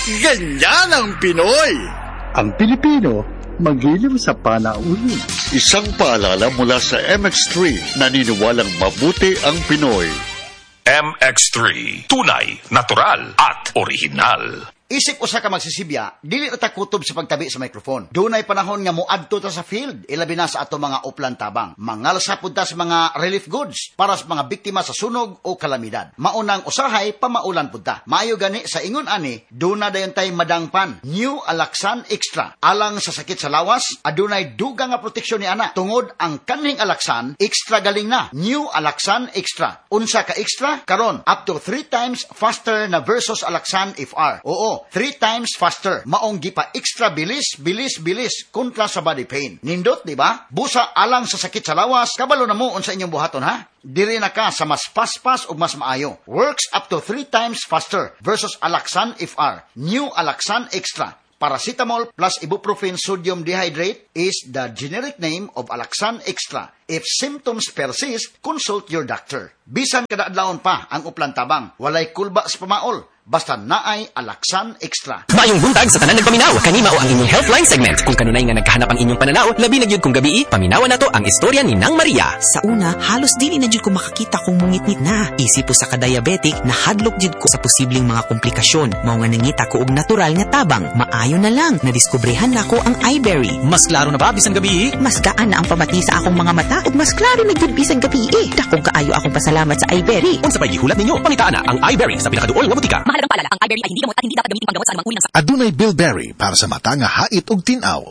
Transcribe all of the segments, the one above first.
Ganyan ang Pinoy! Ang Pilipino, magiliw sa panauhin. Isang paalala mula sa MX3, naniniwalang mabuti ang Pinoy. MX3, tunay, natural at original. Isip usa ka magsisibya, dili ta kutob sa pagtabi sa microphone. Dunay panahon nga moadto ta sa field, ilabi na sa ato mga uplan tabang. Mangalsa pud ta sa mga relief goods para sa mga biktima sa sunog o kalamidad. Maunang usahay pamaulan pud ta. Maayo gani sa ingon ani, duna dayon tay madangpan. New Alaxan Extra. Alang sa sakit sa lawas, adunay dugang nga proteksyon ni ana. Tungod ang kaning Alaxan, extra galing na. New Alaxan Extra. Unsa ka extra? Karon up to 3 times faster na versus Alaxan FR. Oo, 3 times faster. Maong gipa extra bilis kontra sa body pain. Nindot, di ba? Busa alang sa sakit sa lawas, kabalo na mo unsa inyong buhaton ha? Diri na ka sa mas paspas ug mas maayo. Works up to 3 times faster versus Alaxan FR. New Alaxan Extra. Paracetamol plus ibuprofen sodium dehydrate is the generic name of Alaxan Extra. If symptoms persist, consult your doctor. Bisan kada adlawon pa ang uplan tabang, walay kulba sa pamaol. Basta naay Alaxan Extra. Maayong buntag sa tanan nagpaminaw. Kanima o ang inyong Healthline segment. Kung kanunay nga nagkahanap ang inyong pananaw, labi na gyud kung gabi, paminawan nato ang istorya ni Nang Maria. Sa una, halos dili na jud ko makakita kung mungit-ngit na. Isip po sa ka-diabetic, nahadlok jud ko sa posibleng mga komplikasyon. Mao nga nangita ko og natural nga tabang. Maayo na lang, nadiskubrehan nako ang iBerry. Mas klaro na ba bisan gabi? Mas gaan na ang pamati sa akong mga mata ug mas klaro na jud bisan gabi. Dakong kaayo akong pasalamat sa iBerry. Unsa pay gihulat ninyo? Pangitaan na ang iBerry sa pinakaduol nga butika. Mahalagang paalala, ang iBerry ay hindi gamot at hindi dapat gamitin panggamot sa anumang uri ng sakit. Adunay bilberry para sa mata nga hait ug tin-aw.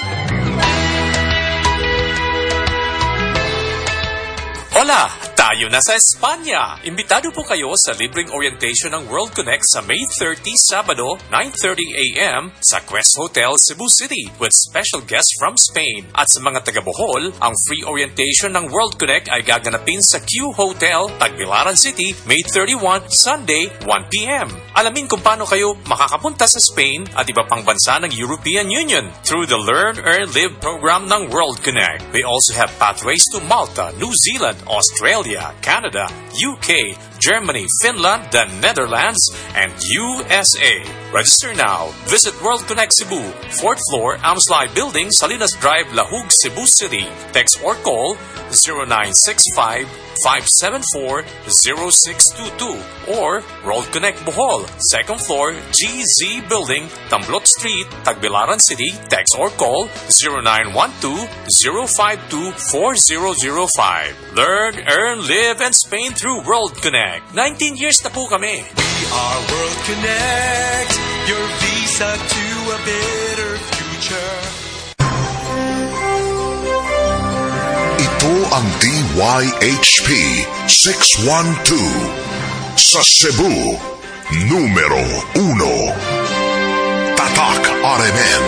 Hola! Tayo na sa Espanya! Imbitado po kayo sa libreng orientation ng World Connect sa May 30, Sabado, 9:30 a.m. sa Quest Hotel, Cebu City with special guests from Spain. At sa mga taga-Bohol, ang free orientation ng World Connect ay gaganapin sa Q Hotel, Tagbilaran City, May 31, Sunday, 1 p.m. Alamin kung paano kayo makakapunta sa Spain at iba pang bansa ng European Union through the Learn, Earn, Live program ng World Connect. They also have pathways to Malta, New Zealand, Australia, Canada, UK, Germany, Finland, the Netherlands, and USA. Register now. Visit World Connect Cebu, 4th floor, Amslai Building, Salinas Drive, Lahug, Cebu City. Text or call 0965-574-0622 or World Connect Bohol, 2nd floor, GZ Building, Tamblot Street, Tagbilaran City. Text or call 0912-052-4005. Learn, earn, live, and Spain through World Connect. 19 years na po kami. We are World Connect, your visa to a better future. Ito ang DYHP 612 sa Cebu, numero 1. Tatak RMN.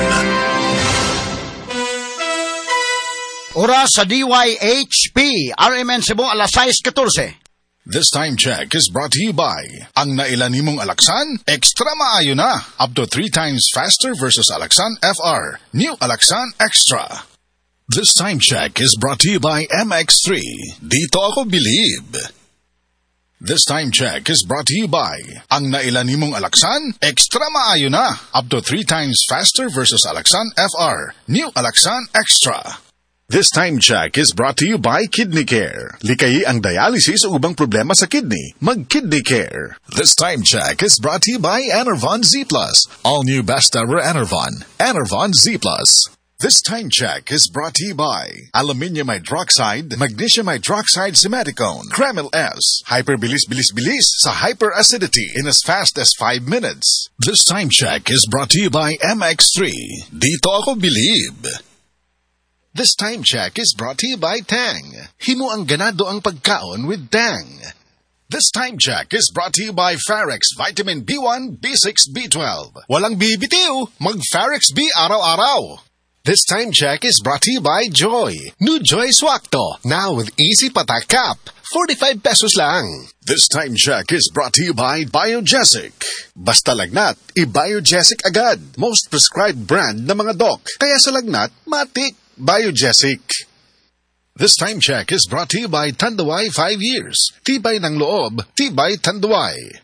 Oras sa DYHP, RMN Cebu, alas 6:14. This time check is brought to you by ang nailanimong Alaxan, extra maayo na. Up to 3 times faster versus Alaxan FR. New Alaxan Extra. This time check is brought to you by MX3. Dito ako believe. This time check is brought to you by ang nailanimong Alaxan, extra maayo na. Up to 3 times faster versus Alaxan FR. New Alaxan Extra. This time check is brought to you by Kidney Care. Likayi ang dialysis o ubang problema sa kidney. Mag-Kidney Care. This time check is brought to you by Enervon Z+. All new best ever Enervon. Enervon Z+. This time check is brought to you by Aluminium Hydroxide, Magnesium Hydroxide Simeticone, Kremil S. Hyperbilis-bilis-bilis sa hyperacidity in as fast as 5 minutes. This time check is brought to you by MX3. Dito ako believe. This time check is brought to you by Tang. Himo ang ganado ang pagkaon with Tang. This time check is brought to you by Farex Vitamin B1, B6, B12. Walang bibitiw, mag-Farex B araw-araw. This time check is brought to you by Joy. New Joy Swakto, now with easy patak cap. 45 pesos lang. This time check is brought to you by Biogesic. Basta lagnat, i-Biogesic agad. Most prescribed brand na mga doc. Kaya sa lagnat, matik. Biogesic. This time check is brought to you by Tanduay 5 years. Tibay ng loob, tibay Tanduay.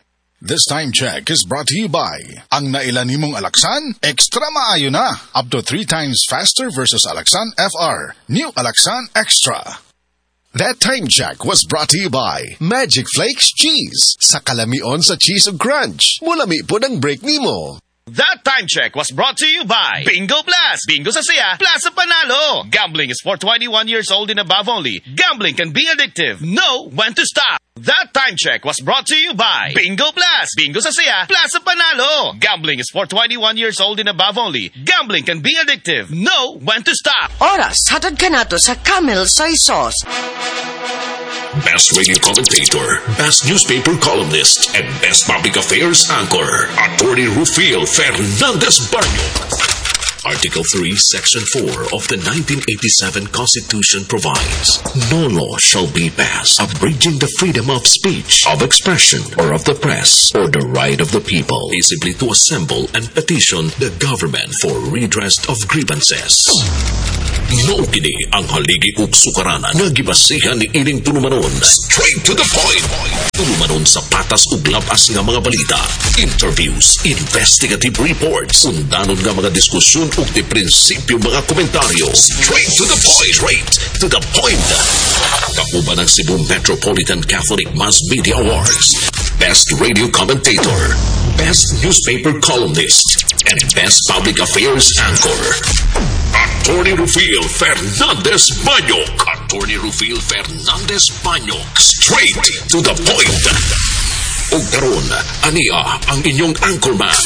This time check is brought to you by ang nailan nimong Alaksan, extra maayo na. Up to 3 times faster versus Alaksan FR. New Alaksan Extra. That time check was brought to you by Magic Flakes Cheese. Sa kalamion sa cheese ug crunch. Mulami po ng break nimo. That time check was brought to you by Bingo Plus. Bingo sa siya, plus ang panalo. Gambling is for 21 years old and above only. Gambling can be addictive. Know when to stop. That time check was brought to you by Bingo Plus. Bingo sa siya, plus ang panalo. Gambling is for 21 years old and above only. Gambling can be addictive. Know when to stop. Oras, hatod ka na to sa Camel Soy Sauce. Best radio commentator, best newspaper columnist, and best public affairs anchor, Attorney Rufil Fernandez Barrio. Article 3, Section 4 of the 1987 Constitution provides, no law shall be passed abridging the freedom of speech, of expression, or of the press, or the right of the people, peaceably to assemble and petition the government for redress of grievances. Mao kini ang haligi ug sukaranan nga gibasihan ni ining tulumanon. Straight to the point. Tulumanon sa patas ug labas nga mga balita, interviews, investigative reports, undanon nga mga diskusyon ug di prinsipyo mga komentaryo. Straight to the point. Straight to the point. Kauban ang Cebu Metropolitan Catholic Mass Media Awards. Best Radio Commentator, Best Newspaper Columnist, and Best Public Affairs Anchor. Attorney Rufil Fernandez Banyok. Attorney Rufil Fernandez Banyok. Straight to the point. O karon, ania ang inyong anchorman.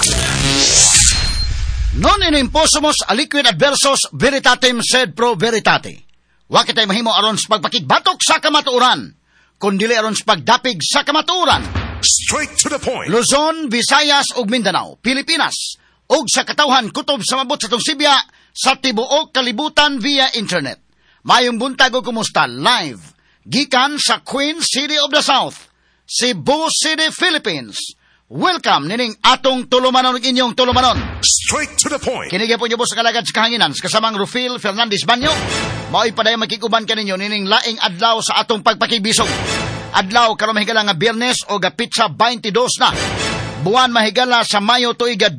Non inimposumos aliquid adversus veritatem sed pro veritate. Wa kitay mahimo aron sa pagpakigbatok sa kamatuoran, kundi aron sa pagdapig sa kamatuoran. Straight to the point. Luzon, Visayas ug Mindanao, Pilipinas, ug sa katawhan kutob sa mabot sa tong Sibya sa tibuok kalibutan via internet. Mayong buntag o kumusta live gikan sa Queen City of the South, Cebu City, Philippines. Welcome nining atong tulumanon ug inyong tulumanon. Straight to the point. Kinigya po niyo po sa kalagad sa kahanginan sa kasamang Rufil Fernandez Banyo. Mao'y paday makikuban kaninyo nining laing adlaw sa atong pagpakibisog. Adlaw karon mahigala nga Biyernes o gapitsa 22 na. Buwan mahigala sa Mayo tuiga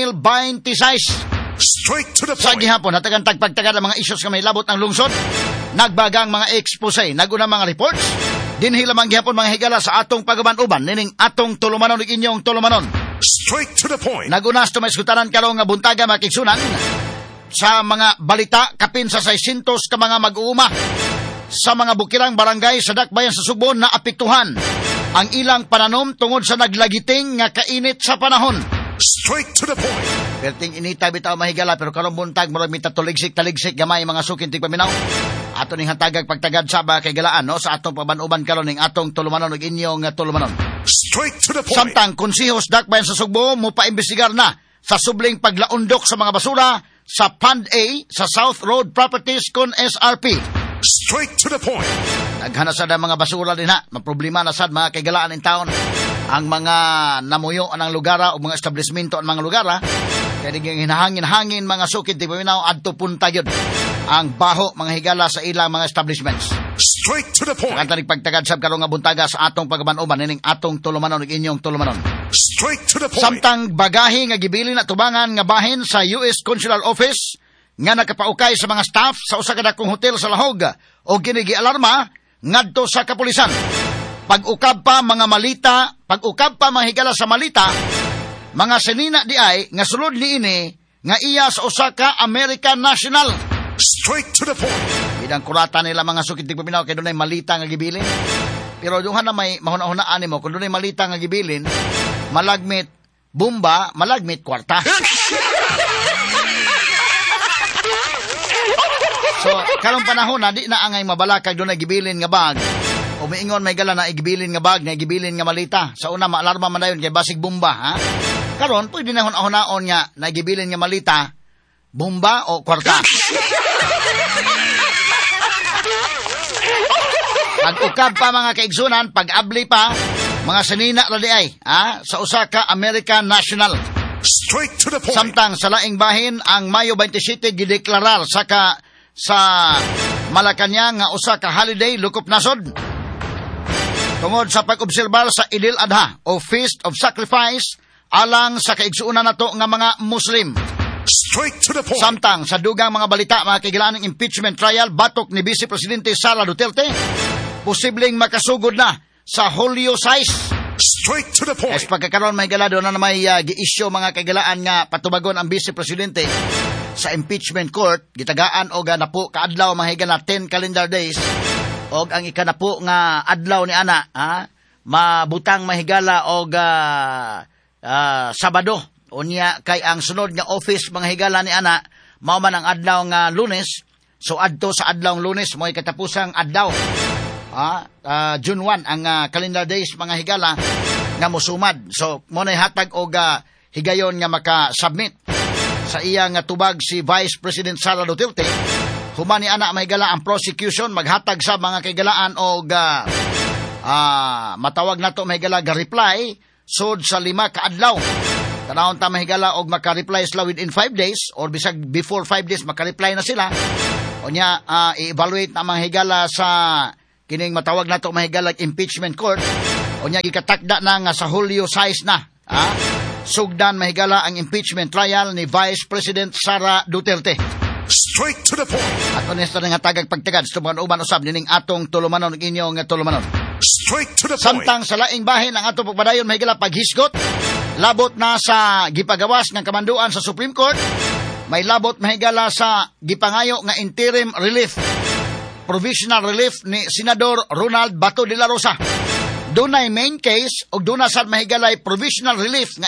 2026. Straight to the Sa point. gihapon, natagang tagpagtagad ang mga issues nga may labot ng lungsod. Nagbagang mga expose, naguna mga reports. Dinhi lamang gihapon mga higala sa atong pagaban-uban, nining atong tulumanon ug inyong tulumanon. Straight to the point. Nagunas to may skutaran karong nga buntaga makigsunan sa mga balita kapin sa 600 ka mga mag-uuma sa mga bukirang barangay sa Dakbayan sa Subo na apektuhan ang ilang pananom tungod sa naglagiting nga kainit sa panahon. Straight to the point. Perting inita bitaw mahigala pero karong buntag murag mitatuligsik gamay mga sukin tig paminaw. Ato ning hatagag pagtagad sa ba kay galaan no sa atong pabanuban karon ning atong tulumanon ug inyong tulumanon. Straight to the point. Samtang konsehos Dakbayan sa Sugbo mo paimbestigar na sa subling paglaundok sa mga basura sa Fund A sa South Road Properties kon SRP. Straight to the point. Naghana sad ang mga basura din ha. Maproblema na sad mga kaigalaan ng taon. Ang mga namuyo ng lugara o mga establishmento ang mga lugara. Kaya naging hinahangin-hangin mga sukid di paminaw adto punta yun. Ang baho mga higala sa ilang mga establishments. Straight to the point. Kanta nagpagtagad sab karong nga buntaga sa atong pagaban-uban nining atong tulumanon ug inyong tulumanon. Straight to the point. Samtang bagahe nga gibilin at tubangan nga bahin sa US Consular Office nga nakapaukay sa mga staff sa usa ka dakong hotel sa Lahog o ginigialarma ngadto sa kapulisan. Pag-ukab pa mga malita, pag-ukab pa mga higala sa malita, mga senina di ay nga sulod niini nga iya sa usa ka American National. Straight to the point. Bidang kurata nila mga sukid tig paminaw kay dunay malita nga gibilin. Pero dunhan na may mahuna-hunaan nimo kung dunay malita nga gibilin, malagmit bomba, malagmit kwarta. So, karong panahon na di na angay mabalakag doon na gibilin nga bag. O maingon may gala na igibilin nga bag, na igibilin nga malita. Sa una, maalarma man na yun kay basig bomba, ha? Karon, pwede na hunaon nga na igibilin nga malita, bomba o kwarta. Pag-ukab pa mga kaigsunan, pag-abli pa, mga sanina radi ay, ha? Sa usa ka American National. Straight to the point. Samtang sa laing bahin, ang Mayo 27 gideklarar sa Malacañang nga usa ka holiday lukop nasod. tungod sa pag-obserbar sa Idil Adha o Feast of Sacrifice alang sa kaigsuunan nato nga mga Muslim. Straight to the point. Samtang sa dugang mga balita, mga kagilaan ng impeachment trial, batok ni Vice Presidente Sara Duterte, posibleng makasugod na sa Hulyo 6. Straight to the point. Es pagkakaroon may galado na may gi-issue mga kagilaan nga patubagon ang Vice Presidente sa impeachment court, gitagaan og napo kaadlaw mga higala 10 calendar days og ang ikanapo nga adlaw ni ana mabutang mahigala og Sabado. Unya kay ang sunod nga office mga higala ni ana mao man ang adlaw nga Lunes. So adto sa adlawng Lunes mo'y katapusang adlaw. June 1 ang calendar days mga higala nga mosumad. So mo nay hatag og higayon nga maka-submit sa iyang tubag si Vice President Sara Duterte. Human ni ana mahigala ang prosecution maghatag sa mga kaigalaan og matawag nato mahigala ga reply sud sa 5 ka adlaw. Tanawon ta mahigala og maka-reply sila within 5 days or bisag before 5 days maka-reply na sila. Unya i-evaluate na mga higala sa kining matawag nato mahigala impeachment court. Unya gikatakda na nga sa Hulyo 6 na. Sugdan mahigala ang impeachment trial ni Vice President Sara Duterte. Straight to the point. At honesto nga tagag pagtagad sa uban usab nining atong tulumanon ug inyong tulumanon. Straight to the point. Samtang sa laing bahin ang atong pagpadayon mahigala paghisgot. Labot na sa gipagawas ng kamanduan sa Supreme Court, may labot mahigala sa gipangayo nga interim relief, provisional relief ni Senador Ronald Bato de la Rosa. Dunay main case o dunay sad mahigalay provisional relief nga